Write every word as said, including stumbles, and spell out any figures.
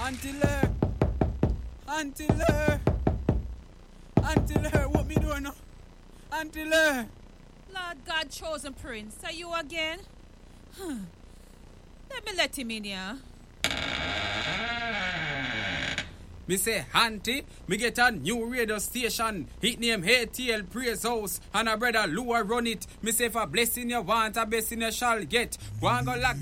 Auntie Le. Auntie Le. Auntie Le, what me doing now? Auntie Le. Lord God, chosen prince, are you again? Let me let him in here. Me say, Auntie, me get a new radio station. It name A T L Praise House. And a brother Lua run it. Me say, for blessing you want, a blessing you shall get. Go and go lock